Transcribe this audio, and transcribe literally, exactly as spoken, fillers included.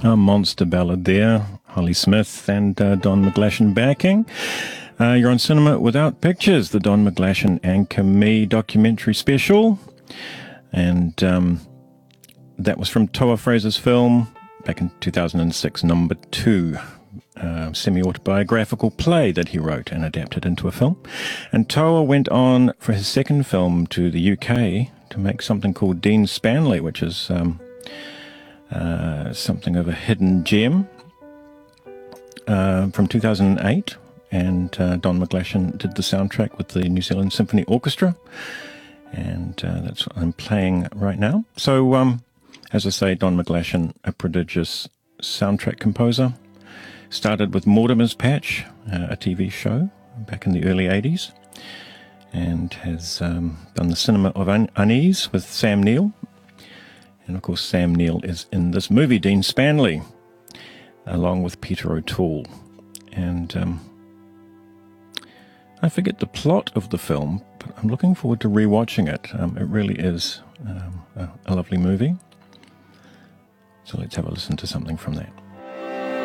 A monster ballad there. Holly Smith and uh, Don McGlashan backing. Uh, you're on Cinema Without Pictures, the Don McGlashan Anchor Me documentary special. And um, that was from Toa Fraser's film back in two thousand six, Number Two, a semi-autobiographical play that he wrote and adapted into a film. And Toa went on for his second film to the U K to make something called Dean Spanley, which is um, uh, something of a hidden gem uh, from two thousand eight. And uh, Don McGlashan did the soundtrack with the New Zealand Symphony Orchestra. And uh, that's what I'm playing right now. So, um, as I say, Don McGlashan, a prodigious soundtrack composer. Started with Mortimer's Patch, uh, a T V show back in the early eighties. And has um, done the Cinema of Un- Unease with Sam Neill. And, of course, Sam Neill is in this movie, Dean Spanley, along with Peter O'Toole. And um, I forget the plot of the film, but I'm looking forward to rewatching it. Um, it really is um, a, a lovely movie. So let's have a listen to something from that.